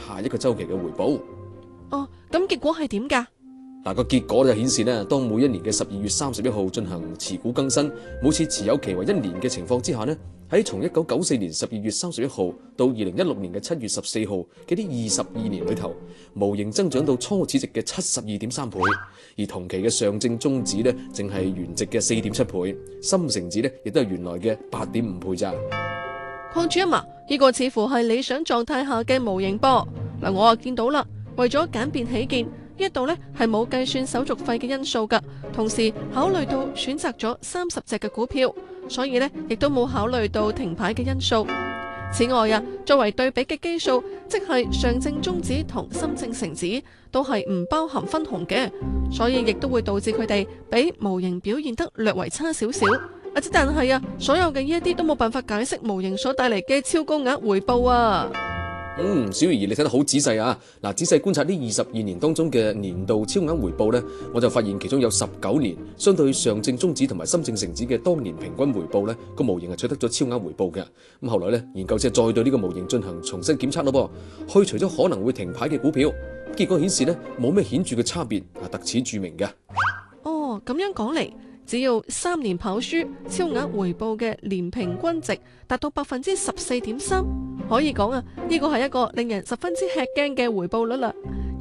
下一個週期嘅回報。 哦，咁結果係點㗎？ 個結果就顯示呢，當每一年嘅12月31號進行持股更新，每次持有期為1年嘅情況之下呢，喺從1994年12月31號到2016年嘅7月14號嘅呢22年裏頭，模型增長到初始值嘅72.3倍，而同期嘅上證綜指呢，淨係原值嘅4.7倍，深成指呢亦都係原來嘅8.5倍咋。 鄺主任啊，呢個似乎係理想狀態下嘅模型噃。嗱，我啊見到啦，為咗簡便起見，呢一度呢係冇計算手續費嘅因素㗎，同時考慮到選擇咗30隻嘅股票，所以呢亦都冇考慮到停牌嘅因素。此外啊，作為對比嘅基數，即係上證綜指同深證成指都係唔包含分紅嘅，所以亦都會導致佢哋比模型表現得略為差少少。但係啊，所有嘅呢一啲都冇辦法解釋模型所帶嚟嘅超高額回報啊。 小怡，你睇得好仔細啊！仔細觀察呢22年當中嘅年度超額回報呢，我就發現其中有19年相對上證綜指同埋深證成指嘅當年平均回報呢，個模型係取得咗超額回報嘅。咁後來呢，研究者再對呢個模型進行重新檢測咯噃，去除咗可能會停牌嘅股票，結果顯示呢冇咩顯著嘅差別，特此著名嘅。 哦，咁樣講嚟，只要3年跑輸超額回報嘅年平均值達到14.3%，可以講啊，呢個係一個令人十分之吃驚嘅回報率啦。而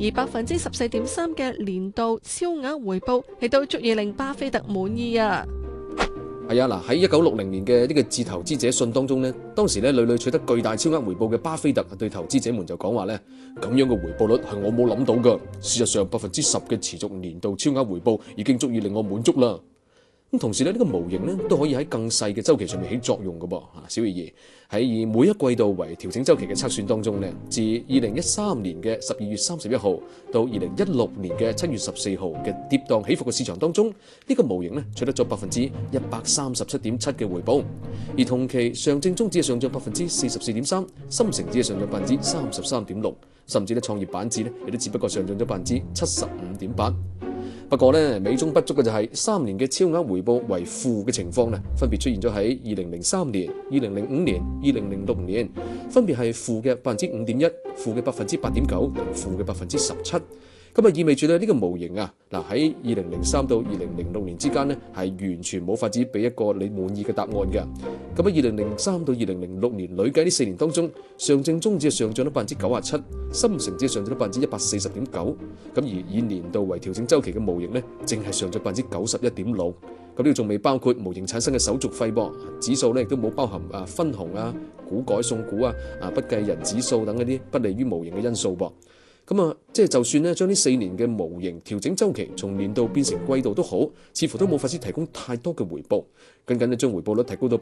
14.3%嘅年度超額回報，亦都足以令巴菲特滿意啊。 係啊，喺1960年嘅呢個致投資者信當中呢，當時呢屢屢取得巨大超額回報嘅巴菲特對投資者們就講話呢，咁樣嘅回報率係我冇諗到㗎。事實上10%嘅持續年度超額回報已經足以令我滿足啦。咁同時呢，呢個模型呢都可以喺更細嘅週期上面起作用嘅噃。小怡喺以每一季度為調整週期嘅測算當中呢，自2013年嘅12月31號到2016年嘅7月14號嘅跌宕起伏嘅市場當中，呢個模型呢取得咗137.7%嘅回報，而同期上證綜指係上漲44.3%，深成指係上漲33.6%，甚至呢創業板指呢亦都只不過上漲咗75.8%。不過呢，美中不足嘅就係3年嘅超額回報為負嘅情況呢，分別出現咗喺2003年、2005年、2006年，分別係負嘅5.1%、負嘅8.9%同負嘅17%。咁意味住呢個模型啊，喺2003到2006年之間呢，係完全冇法子俾一個你滿意嘅答案嘅。咁喺2003到2006年累計呢4年當中，上證綜指係上漲咗97%，深成指上漲咗140.9%。咁而以年度為調整週期嘅模型呢，淨係上漲91.6%。咁呢個仲未包括模型產生嘅手續費噃，指數呢亦都冇包含分紅啊、股改送股啊、不計人指數等嗰啲不利於模型嘅因素噃。就算呢將呢4年嘅模型調整週期從年度變成季度都好，似乎都冇法子提供太多嘅回報。僅僅將回報率提高到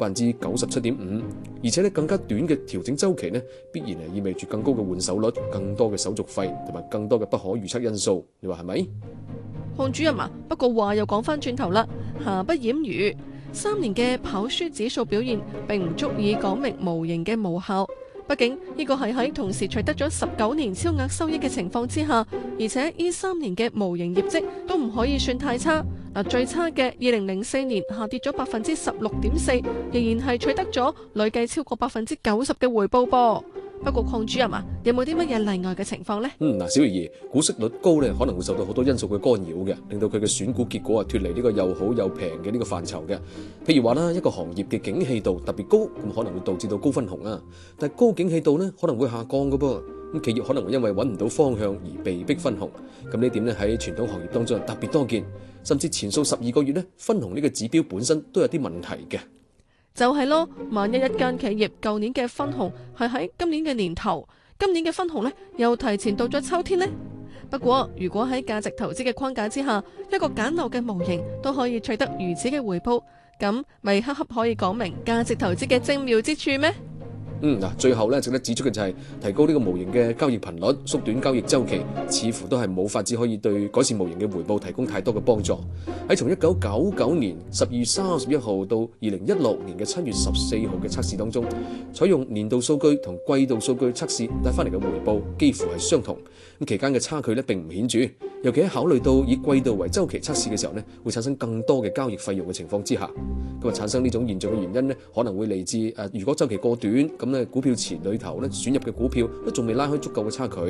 97.5%，而且呢更加短嘅調整週期呢，必然係意味住更高嘅換手率、更多嘅手續費同埋更多嘅不可預測因素。你話係咪？ 鄺主任啊，不過話又講翻轉頭啦，瑕不掩瑜，3年嘅跑輸指數表現並唔足以講明模型嘅無效。畢竟呢個係喺同時取得咗19年超額收益嘅情況之下，而且呢3年嘅模型業績都唔可以算太差。最差嘅2004年下跌咗16.4%，仍然係取得咗累計超過90%嘅回報噃。不過鄺主任啊，有冇啲乜嘢例外嘅情況呢？ 小怡，股息率高呢，可能會受到好多因素嘅干擾嘅，令到佢嘅選股結果脫離呢個又好又平嘅呢個範疇嘅。譬如話啦，一個行業嘅景氣度特別高，咁可能會導致到高分紅啊。但係高景氣度呢，可能會下降嘅噃。咁企業可能會因為揾唔到方向而被逼分紅。咁呢點呢，喺傳統行業當中特別多見，甚至前數12個月呢，分紅呢個指標本身都有啲問題嘅。 就係咯，萬一一間企業舊年嘅分紅係喺今年嘅年頭，今年嘅分紅呢又提前到咗秋天呢？不過如果喺價值投資嘅框架之下，一個簡陋嘅模型都可以取得如此嘅回報，咁咪恰恰可以講明價值投資嘅精妙之處咩？ 最後咧，值得指出嘅就係提高呢個模型嘅交易頻率，縮短交易週期，似乎都係冇法子可以對改善模型嘅回報提供太多嘅幫助。喺從1999年12月31號到2016年嘅7月14號嘅測試當中，採用年度數據同季度數據測試帶翻嚟嘅回報幾乎係相同。咁期間嘅差距咧並唔顯著，尤其喺考慮到以季度為週期測試嘅時候咧，會產生更多嘅交易費用嘅情況之下，咁產生呢種現象嘅原因咧，可能會嚟自如果週期過短，咁咧股票池裏頭咧選入嘅股票都仲未拉開足夠嘅差距。